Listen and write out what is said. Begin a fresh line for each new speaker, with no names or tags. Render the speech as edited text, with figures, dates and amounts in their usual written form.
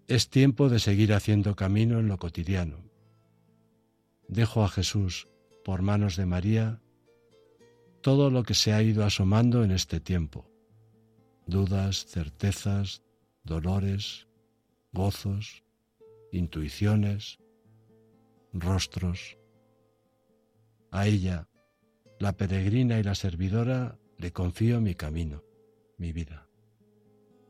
Es tiempo de seguir haciendo camino en lo cotidiano. Dejo a Jesús, por manos de María, todo lo que se ha ido asomando en este tiempo. Dudas, certezas, dolores, gozos, intuiciones, rostros. A ella, la peregrina y la servidora, le confío mi camino, mi vida.